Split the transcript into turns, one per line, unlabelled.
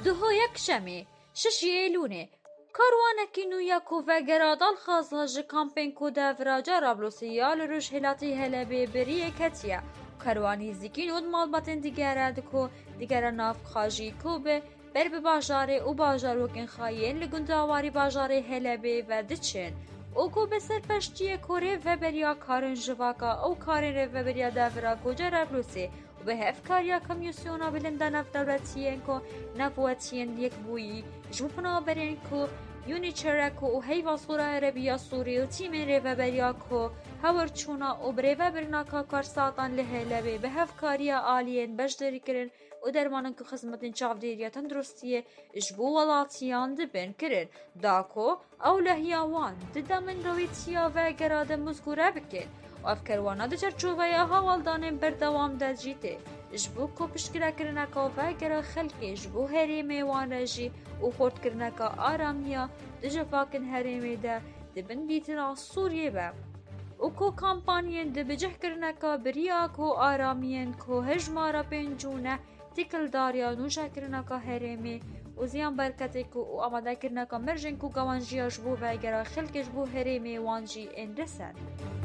دهو یک شمی 6 ایلونه کاروانکی نویا کو وگرادال خازها جی کامپین کو دفرا جرابلوسیال روش هلاتی هلبی بری کتیا کاروانی زیکین اون مالباتن دیگره دکو دیگره ناف خاجی کو به بر به باجاره و باجاروکن خاین لگنداواری باجاره هلبی و دچن او کو به سرپشتی کوره و بریا کارن جواکا او کارن و بریا دفرا کو جرابلوسی و به هفکاریا کمیسیونا بلندن اف دولتیین کو نفوتیین یک بویی جوپنا برین کو یونیچرکو و هیوا صورا عربیا سوری و تیم ریوبریا کو هور چونا و بریو برناکا کار ساطان لهلبی به هفکاریا آلین بجدری کرن و درمانن که خدمتن چاودیریا تندرستیه جبو ولاتیان دبن کرن داکو او لهیاوان ددامن رویتیا و گراده مزگوره بکن و افکروانا ده چرچوبایا هاوالدانن بردوام ده جیته جبو کو پشکره کرنکا و گرا خلقی جبو هریمه وان رجی و خورد کرنکا آرامیا ده جفاکن هریمه ده دبن بیتنا سوریه با و کو کامپانین ده بجه کرنکا بریا کو آرامین کو هجمارا پنجونه تکل داریا نوشا کرنکا هریمه و زیان برکتی کو و آماده کرنکا مرجن کو گوانجیا جبو و گرا خلق جبو هریمه وانجی این رسد